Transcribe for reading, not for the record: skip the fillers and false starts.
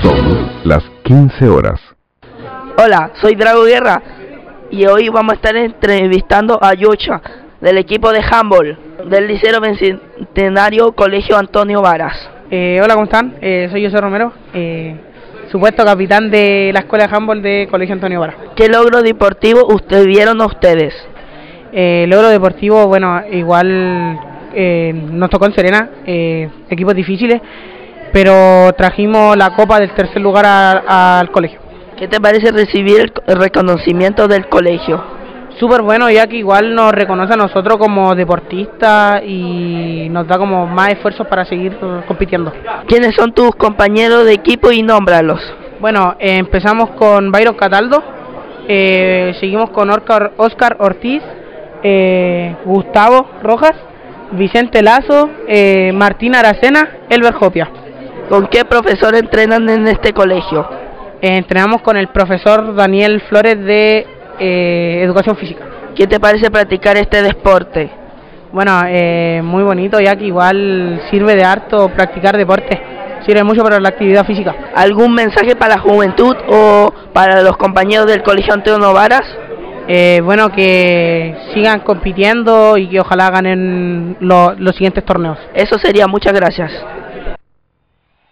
Son las 15 horas. Hola, soy Drago Guerra y hoy vamos a estar entrevistando a Yocha del equipo de handball del Liceo Bicentenario Colegio Antonio Varas. Hola, ¿cómo están? Soy José Romero, supuesto capitán de la escuela de handball de Colegio Antonio Varas. ¿Qué logro deportivo vieron ustedes? Logro deportivo, bueno, igual nos tocó en Serena, equipos difíciles, pero trajimos la copa del tercer lugar al colegio. ¿Qué te parece recibir el reconocimiento del colegio? Súper bueno, ya que igual nos reconoce a nosotros como deportistas y nos da como más esfuerzos para seguir compitiendo. ¿Quiénes son tus compañeros de equipo y nómbralos? Bueno, empezamos con Byron Cataldo, seguimos con Oscar Ortiz, Gustavo Rojas, Vicente Lazo, Martín Aracena, Elber Jopia. ¿Con qué profesor entrenan en este colegio? Entrenamos con el profesor Daniel Flores de Educación Física. ¿Qué te parece practicar este deporte? Bueno, muy bonito, ya que igual sirve de harto practicar deporte, sirve mucho para la actividad física. ¿Algún mensaje para la juventud o para los compañeros del Colegio Antonio Varas? Bueno, que sigan compitiendo y que ojalá ganen los siguientes torneos. Eso sería, muchas gracias.